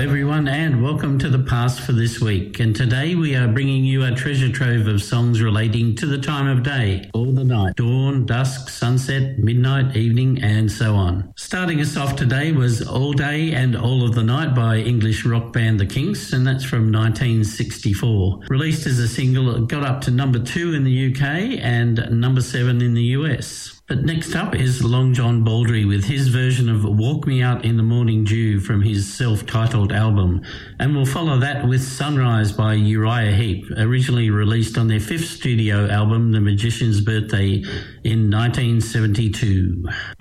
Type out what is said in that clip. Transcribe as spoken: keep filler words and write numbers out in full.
everyone, and welcome to the Past for this week. And today we are bringing you a treasure trove of songs relating to the time of day, or the night, dawn, dusk, sunset, midnight, evening, and so on. Starting us off today was All Day and All of the Night by English rock band The Kinks, and that's from nineteen sixty-four. Released as a single, it got up to number two in the U K and number seven in the U S. But next up is Long John Baldry with his version of Walk Me Out in the Morning Dew from his self-titled album. And we'll follow that with Sunrise by Uriah Heep, originally released on their fifth studio album, The Magician's Birthday, in nineteen seventy-two.